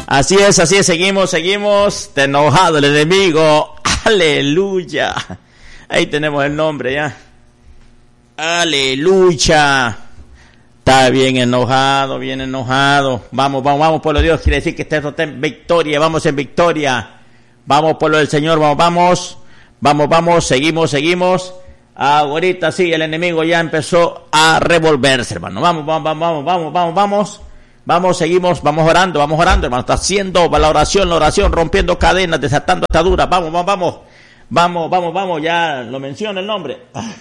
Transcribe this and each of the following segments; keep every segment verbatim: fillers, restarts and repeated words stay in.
Así es, así es, seguimos, seguimos. Está enojado el enemigo. Aleluya. Ahí tenemos el nombre ya. Aleluya. Está bien enojado, bien enojado. Vamos, vamos, vamos, pueblo de Dios. Quiere decir que está en victoria. Vamos en victoria. Vamos, pueblo del Señor. Vamos, vamos. Vamos, vamos. Seguimos, seguimos. Ahorita sí, el enemigo ya empezó a revolverse, hermano. Vamos, vamos, vamos, vamos, vamos, vamos. Vamos, seguimos, vamos orando, vamos orando, hermano. Está haciendo la oración, la oración, rompiendo cadenas, desatando ataduras. Vamos, vamos, vamos. Vamos, vamos, vamos. Ya lo menciona el nombre.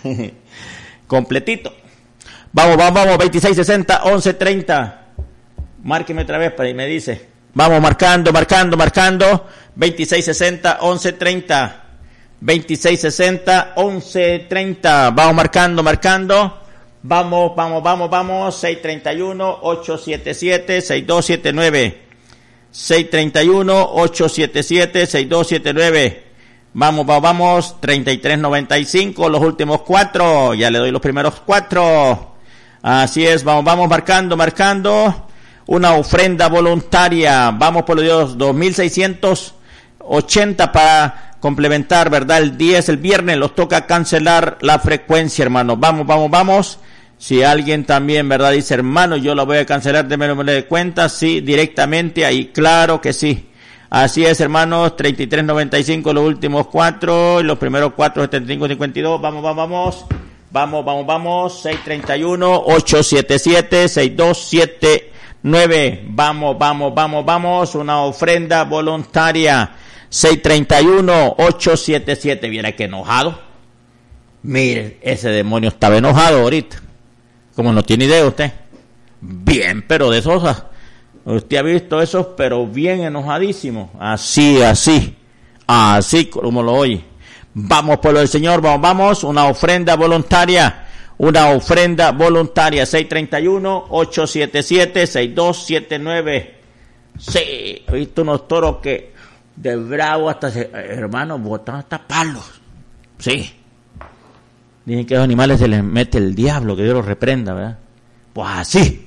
Completito. Vamos, vamos, vamos. veintiséis sesenta, once treinta. Márqueme otra vez para y me dice. Vamos marcando, marcando, marcando. veintiséis sesenta, once treinta. veintiséis sesenta, once treinta. Vamos marcando, marcando. Vamos, vamos, vamos, vamos. seis treinta y uno, ocho setenta y siete, sesenta y dos setenta y nueve. seis treinta y uno, ocho setenta y siete, sesenta y dos setenta y nueve. Vamos, vamos, vamos. treinta y tres noventa y cinco, los últimos cuatro. Ya le doy los primeros cuatro. Así es, vamos, vamos marcando, marcando. Una ofrenda voluntaria. Vamos, por Dios, dos mil seiscientos ochenta para complementar, ¿verdad? El diez, el viernes, los toca cancelar la frecuencia, hermano. Vamos, vamos, vamos. Si alguien también, ¿verdad? Dice, hermano, yo la voy a cancelar, déme el número de cuenta. Sí, directamente ahí, claro que sí. Así es, hermanos, treinta y tres noventa y cinco, los últimos cuatro, y los primeros cuatro, setenta y cinco cincuenta y dos. Vamos, vamos, vamos. Vamos, vamos, vamos. seis treinta y uno, ocho setenta y siete, sesenta y dos setenta y nueve. Vamos, vamos, vamos, vamos. Una ofrenda voluntaria. seis treinta y uno, ocho setenta y siete. Viera que enojado. Mire, ese demonio estaba enojado ahorita. Como no tiene idea usted. Bien, pero de esos. Usted ha visto esos, pero bien enojadísimo. Así, así. Así como lo oye. Vamos, pueblo del Señor, vamos, vamos. Una ofrenda voluntaria. Una ofrenda voluntaria. seis treinta y uno, ocho setenta y siete, sesenta y dos setenta y nueve. Sí, he visto unos toros que de bravo hasta, se, hermano, botan hasta palos. Sí. Dicen que a los animales se les mete el diablo, que Dios los reprenda, ¿verdad? Pues así.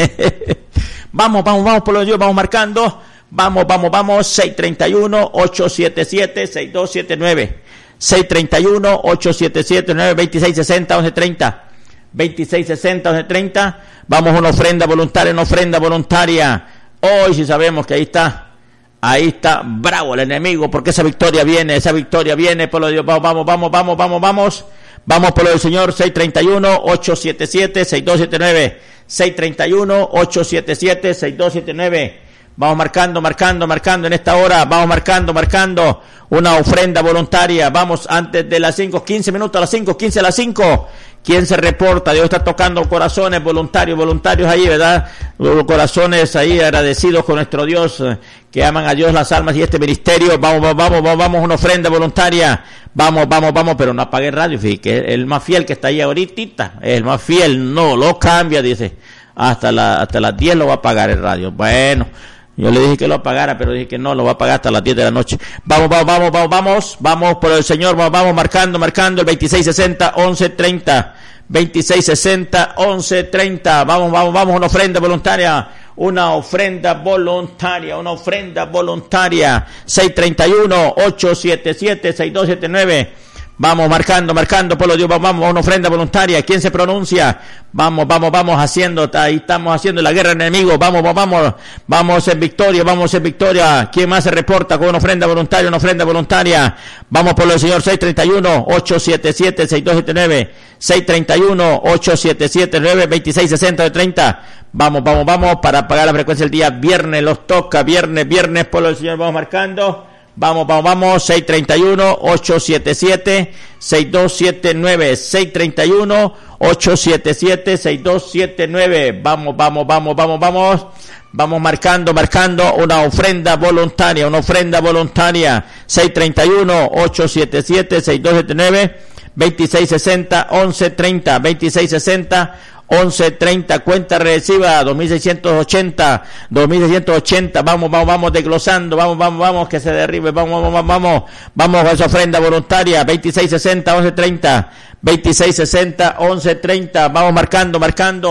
Vamos, vamos, vamos, por los Dios, vamos marcando. Vamos, vamos, vamos. seis treinta y uno, ocho setenta y siete, sesenta y dos setenta y nueve. seis treinta y uno, ocho setenta y siete, nueve, veintiséis sesenta, once treinta. veintiséis sesenta, once treinta. Vamos a una ofrenda voluntaria, una ofrenda voluntaria. Hoy sí sabemos que ahí está. Ahí está bravo el enemigo, porque esa victoria viene, esa victoria viene, por lo de Dios. Vamos, vamos, vamos, vamos, vamos, vamos. Vamos por lo del Señor. seis treinta y uno, ocho setenta y siete, sesenta y dos setenta y nueve. seis treinta y uno, ocho setenta y siete, sesenta y dos setenta y nueve. Vamos marcando, marcando, marcando en esta hora. Vamos marcando, marcando una ofrenda voluntaria. Vamos antes de las cinco, quince minutos a las cinco, quince a las cinco. ¿Quién se reporta? Dios está tocando corazones voluntarios, voluntarios ahí, ¿verdad? Los corazones ahí agradecidos con nuestro Dios, que aman a Dios, las almas y este ministerio. Vamos, vamos, vamos, vamos, una ofrenda voluntaria. Vamos, vamos, vamos, pero no apague el radio, fíjate, que el más fiel que está ahí ahorita, el más fiel, no lo cambia, dice. Hasta la, hasta las diez lo va a apagar el radio. Bueno. Yo le dije que lo apagara, pero dije que no, lo va a apagar hasta las diez de la noche. Vamos, vamos, vamos, vamos, vamos, vamos por el Señor, vamos, vamos marcando, marcando el veintiséis sesenta, once treinta. veintiséis sesenta, once treinta. Vamos, vamos, vamos, una ofrenda voluntaria. Una ofrenda voluntaria, una ofrenda voluntaria. seis treinta y uno, ocho setenta y siete, sesenta y dos setenta y nueve. Vamos marcando, marcando, por lo Dios, vamos a una ofrenda voluntaria. ¿Quién se pronuncia? Vamos, vamos, vamos haciendo, ahí estamos haciendo la guerra enemigo. Vamos, vamos, vamos, vamos en victoria, vamos en victoria. ¿Quién más se reporta con una ofrenda voluntaria, una ofrenda voluntaria? Vamos por el Señor. seis treinta y uno, ocho setenta y siete, sesenta y dos setenta y nueve. seis treinta y uno, ocho setenta y siete, nueve, veintiséis sesenta, treinta. Vamos, vamos, vamos, para pagar la frecuencia del día viernes, los toca, viernes, viernes, por el Señor, vamos marcando. Vamos, vamos, vamos, seis treinta y uno, ocho setenta y siete, sesenta y dos setenta y nueve, seis treinta y uno, ocho setenta y siete, sesenta y dos setenta y nueve. Vamos, vamos, vamos, vamos, vamos. Vamos marcando, marcando una ofrenda voluntaria, una ofrenda voluntaria. seis treinta y uno, ocho setenta y siete, sesenta y dos setenta y nueve, veintiséis sesenta, once treinta, veintiséis sesenta, once treinta, cuenta regresiva dos mil seiscientos ochenta, dos mil seiscientos ochenta. Vamos, vamos, vamos desglosando, vamos, vamos, vamos, que se derribe, vamos, vamos, vamos, vamos a esa ofrenda voluntaria. Veintiséis sesenta, once treinta, veintiséis sesenta, once treinta. Vamos marcando, marcando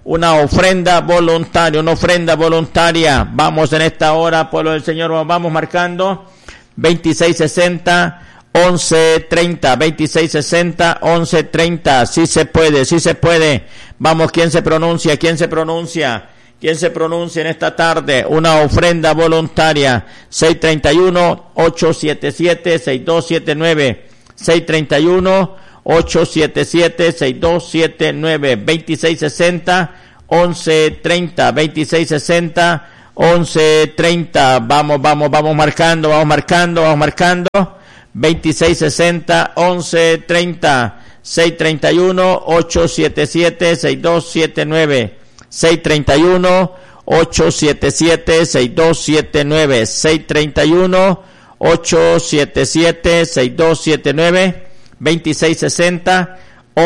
una ofrenda voluntaria, una ofrenda voluntaria. Vamos en esta hora, pueblo del Señor, vamos marcando veintiséis sesenta, once treinta, veintiséis sesenta, once treinta. Sí se puede, sí se puede. Vamos, ¿quién se pronuncia? ¿Quién se pronuncia? ¿Quién se pronuncia en esta tarde? Una ofrenda voluntaria. seis treinta y uno, ochocientos setenta y siete, sesenta y dos setenta y nueve. seis treinta y uno, ochocientos setenta y siete, sesenta y dos setenta y nueve. veintiséis sesenta, once treinta. veintiséis sesenta, once treinta. Vamos, vamos, vamos marcando, vamos marcando, vamos marcando. veintiséis sesenta, once treinta. seis treinta y uno, ochocientos setenta y siete, sesenta y dos setenta y nueve. seis treinta y uno, ochocientos setenta y siete, sesenta y dos setenta y nueve. seis treinta y uno, ochocientos setenta y siete, sesenta y dos setenta y nueve. veintiséis sesenta,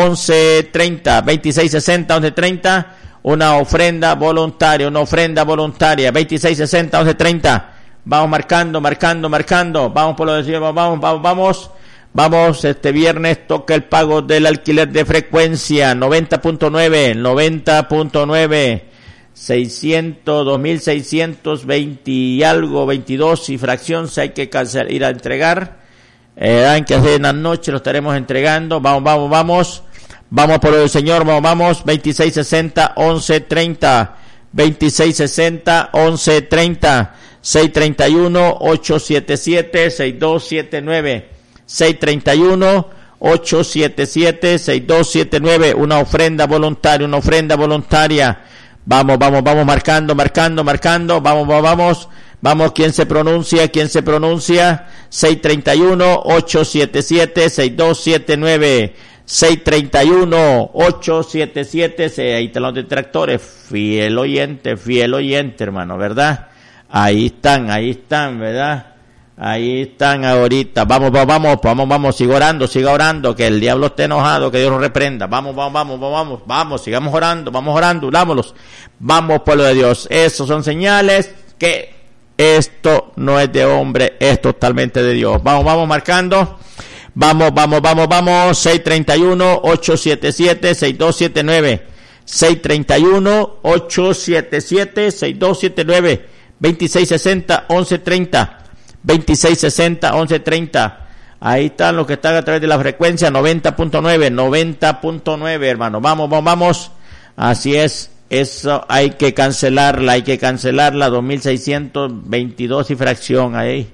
once treinta. veintiséis sesenta, once treinta. Una ofrenda voluntaria, una ofrenda voluntaria. veintiséis sesenta, once treinta. Vamos marcando, marcando, marcando. Vamos por lo de Señor, vamos, vamos, vamos. Vamos, este viernes toca el pago del alquiler de frecuencia, noventa punto nueve, noventa punto nueve, seiscientos, dos mil seiscientos veinte y algo, veintidós y fracción, si hay que cancelar, ir a entregar, eh, hay que hacer en la noche, lo estaremos entregando. Vamos, vamos, vamos, vamos por el Señor, vamos, vamos, veintiséis sesenta, once treinta, veintiséis sesenta, once treinta, seis treinta y uno, ochocientos setenta y siete, sesenta y dos setenta y nueve. seis treinta y uno, ochocientos setenta y siete, sesenta y dos setenta y nueve. Una ofrenda voluntaria, una ofrenda voluntaria. Vamos, vamos, vamos marcando, marcando, marcando. Vamos, vamos, vamos. Vamos, ¿quién se pronuncia? ¿Quién se pronuncia? seis treinta y uno, ochocientos setenta y siete, sesenta y dos setenta y nueve. seis treinta y uno, ochocientos setenta y siete. Ahí están los detractores. Fiel oyente, fiel oyente, hermano, ¿verdad? Ahí están, ahí están, ¿verdad? Ahí están ahorita. Vamos, vamos, vamos, vamos, vamos, siga orando, siga orando, que el diablo esté enojado, que Dios lo reprenda. Vamos, vamos, vamos, vamos, vamos, vamos, sigamos orando, vamos orando, unámonos. Vamos, pueblo de Dios. Esos son señales que esto no es de hombre, es totalmente de Dios. Vamos, vamos marcando. Vamos, vamos, vamos, vamos. seis treinta y uno, ochocientos setenta y siete, sesenta y dos setenta y nueve. seis treinta y uno, ochocientos setenta y siete, sesenta y dos setenta y nueve. veintiséis sesenta, once treinta. veintiséis sesenta, once treinta. Ahí están los que están a través de la frecuencia noventa punto nueve, noventa punto nueve, hermano. Vamos, vamos, vamos. Así es. Eso hay que cancelarla, hay que cancelarla. dos mil seiscientos veintidós y fracción ahí.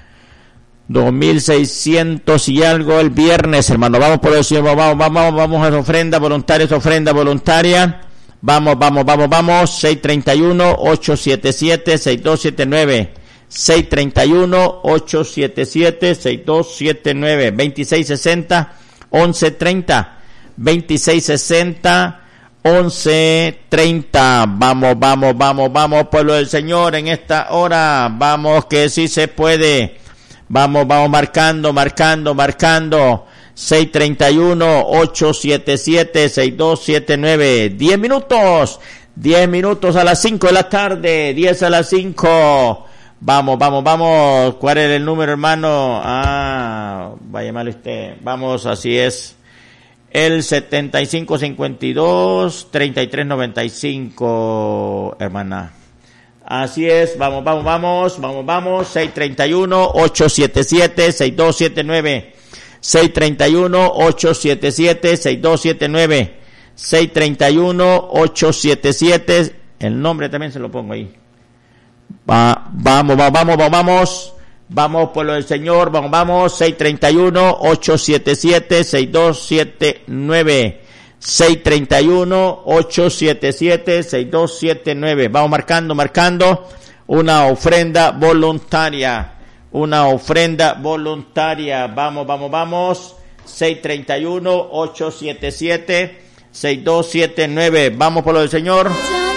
dos mil seiscientos y algo el viernes, hermano. Vamos por eso, vamos, vamos, vamos, vamos a esa ofrenda voluntaria, esa ofrenda voluntaria. Vamos, vamos, vamos, vamos. seis treinta y uno, ochocientos setenta y siete, sesenta y dos setenta y nueve. seis treinta y uno, ochocientos setenta y siete, sesenta y dos setenta y nueve. veintiséis sesenta, once treinta. veintiséis sesenta, once treinta. Vamos, vamos, vamos, vamos, pueblo del Señor, en esta hora. Vamos, que sí se puede. Vamos, vamos marcando, marcando, marcando. seis treinta y uno, ochocientos setenta y siete, sesenta y dos setenta y nueve. diez minutos. diez minutos a las cinco de la tarde. diez a las cinco. Vamos, vamos, vamos. ¿Cuál es el número, hermano? Ah, vaya mal usted. Vamos, así es. El setenta y cinco cincuenta y dos, treinta y tres noventa y cinco, hermana. Así es. Vamos, vamos, vamos. Vamos, vamos. seis treinta y uno, ochocientos setenta y siete, sesenta y dos setenta y nueve. seis treinta y uno, ochocientos setenta y siete, sesenta y dos setenta y nueve. seis treinta y uno, ochocientos setenta y siete. El nombre también se lo pongo ahí. Va, vamos, vamos, vamos, vamos, vamos, pueblo del Señor, vamos, vamos, seis treinta y uno, ochocientos setenta y siete, sesenta y dos setenta y nueve, seis treinta y uno, ochocientos setenta y siete, sesenta y dos setenta y nueve, vamos marcando, marcando, una ofrenda voluntaria, una ofrenda voluntaria, vamos, vamos, vamos, seis treinta y uno, ochocientos setenta y siete, sesenta y dos setenta y nueve, vamos, pueblo del Señor.